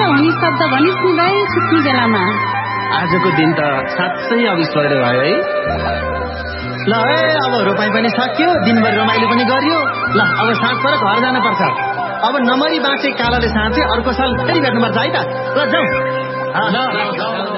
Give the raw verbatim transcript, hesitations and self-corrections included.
हुने शब्द भनिस् नि भाइ छुट्टी बेलामा। आजको दिन त साँच्चै अविस्मरणीय भयो है। ल है अब रोपाई पनि सकियो, दिनभर रमाइलो पनि गरियो। ल अब साँझ पर घर जानु पर्छ। अब नमरी बाँचे कालोले साँचे अर्को साल फेरि भेट्नुपर्छ है त। ल जाऊ।